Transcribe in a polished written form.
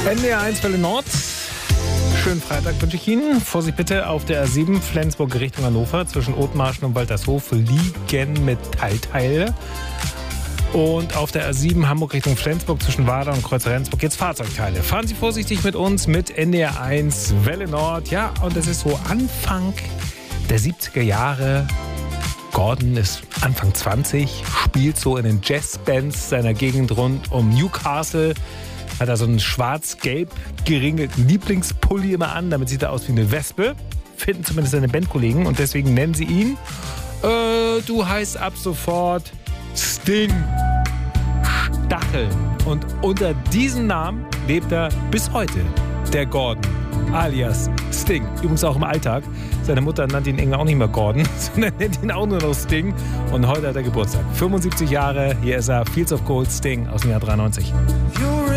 NDR 1 Welle Nord. Schönen Freitag wünsche ich Ihnen. Vorsicht bitte auf der R7 Flensburg Richtung Hannover zwischen Othmarschen und Waltershof liegen Metallteile. Und auf der R7 Hamburg Richtung Flensburg zwischen Wader und Kreuz Rendsburg jetzt Fahrzeugteile. Fahren Sie vorsichtig mit uns mit NDR 1 Welle Nord. Ja, und es ist so Anfang der 70er Jahre. Gordon ist Anfang 20, spielt so in den Jazzbands seiner Gegend rund um Newcastle. Hat er so einen schwarz-gelb geringelten Lieblingspulli immer an. Damit sieht er aus wie eine Wespe. Finden zumindest seine Bandkollegen. Und deswegen nennen sie ihn, du heißt ab sofort Sting. Stacheln. Und unter diesem Namen lebt er bis heute. Der Gordon, alias Sting. Übrigens auch im Alltag. Seine Mutter nannte ihn irgendwann auch nicht mehr Gordon, sondern nennt ihn auch nur noch Sting. Und heute hat er Geburtstag. 75 Jahre, hier ist er, Fields of Gold, Sting aus dem Jahr 93.